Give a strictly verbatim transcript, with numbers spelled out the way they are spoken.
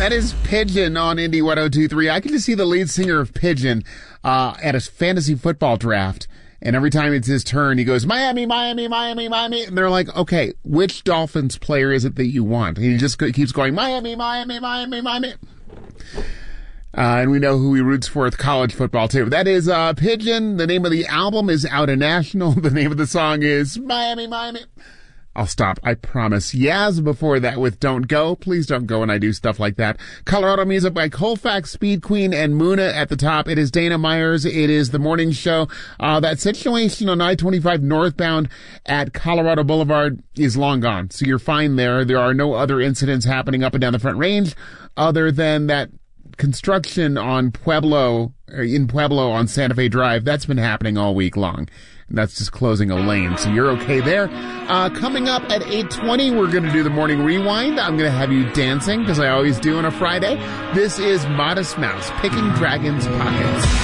That is Pigeon on Indy one oh two point three. I can just see the lead singer of Pigeon uh, at a fantasy football draft. And every time it's his turn, he goes, Miami, Miami, Miami, Miami. And they're like, okay, which Dolphins player is it that you want? And he just go- keeps going, Miami, Miami, Miami, Miami. Uh, and we know who he roots for with college football, too. That is uh, Pigeon. The name of the album is Out of National. The name of the song is Miami, Miami. I'll stop, I promise. Yaz before that with Don't Go. Please don't go when I do stuff like that. Colorado music by Colfax, Speed Queen, and Muna at the top. It is Dana Myers. It is the morning show. Uh, that situation on I twenty-five northbound at Colorado Boulevard is long gone. So you're fine there. There are no other incidents happening up and down the Front Range other than that construction on Pueblo, in Pueblo on Santa Fe Drive. That's been happening all week long. That's just closing a lane, so you're okay there. Uh, coming up at eight twenty, we're going to do the morning rewind. I'm going to have you dancing, because I always do on a Friday. This is Modest Mouse, Picking Dragons' Pockets.